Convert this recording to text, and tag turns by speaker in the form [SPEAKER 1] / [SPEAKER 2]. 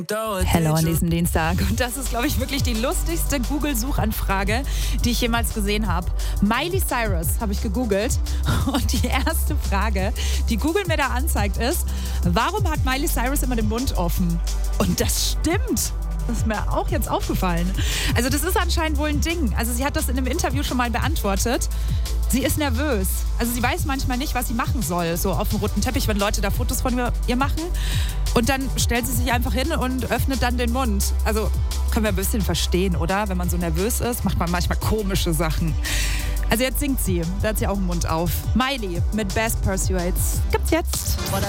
[SPEAKER 1] Hello an diesem Dienstag. Und das ist, glaube ich, wirklich die lustigste Google-Suchanfrage, die ich jemals gesehen habe. Miley Cyrus habe ich gegoogelt. Und die erste Frage, die Google mir da anzeigt, ist: Warum hat Miley Cyrus immer den Mund offen? Und das stimmt. Das ist mir auch jetzt aufgefallen. Also das ist anscheinend wohl ein Ding. Also sie hat das in einem Interview schon mal beantwortet. Sie ist nervös. Also sie weiß manchmal nicht, was sie machen soll. So auf dem roten Teppich, wenn Leute da Fotos von ihr machen. Und dann stellt sie sich einfach hin und öffnet dann den Mund. Also können wir ein bisschen verstehen, oder? Wenn man so nervös ist, macht man manchmal komische Sachen. Also jetzt singt sie. Da hat sie auch den Mund auf. Miley mit Best Pursuits. Gibt's jetzt.